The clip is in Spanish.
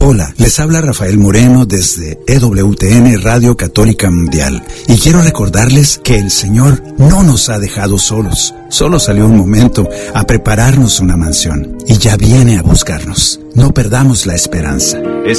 Hola, les habla Rafael Moreno desde EWTN Radio Católica Mundial y quiero recordarles que el Señor no nos ha dejado solos. Solo salió un momento a prepararnos una mansión y ya viene a buscarnos. No perdamos la esperanza. Es